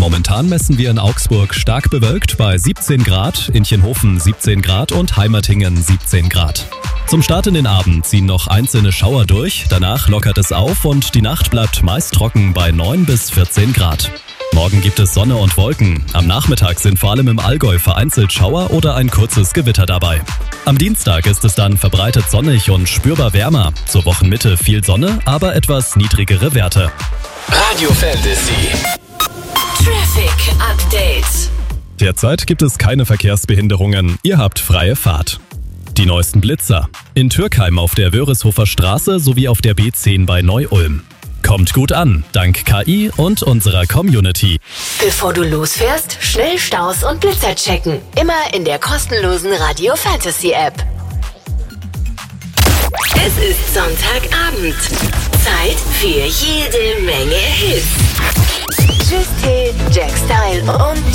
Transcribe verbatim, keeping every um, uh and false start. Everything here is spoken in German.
Momentan messen wir in Augsburg stark bewölkt bei siebzehn Grad, Inchenhofen siebzehn Grad und Heimertingen siebzehn Grad. Zum Start in den Abend ziehen noch einzelne Schauer durch, danach lockert es auf und die Nacht bleibt meist trocken bei neun bis vierzehn Grad. Morgen gibt es Sonne und Wolken. Am Nachmittag sind vor allem im Allgäu vereinzelt Schauer oder ein kurzes Gewitter dabei. Am Dienstag ist es dann verbreitet sonnig und spürbar wärmer. Zur Wochenmitte viel Sonne, aber etwas niedrigere Werte. Radio Fantasy. Traffic Update. Derzeit gibt es keine Verkehrsbehinderungen. Ihr habt freie Fahrt. Die neuesten Blitzer. In Türkheim auf der Wörishofer Straße sowie auf der B zehn bei Neu-Ulm. Kommt gut an, dank K I und unserer Community. Bevor du losfährst, schnell Staus und Blitzer checken. Immer in der kostenlosen Radio Fantasy App. Es ist Sonntagabend. Zeit für jede Menge Hits. Tschüss, Jack Style und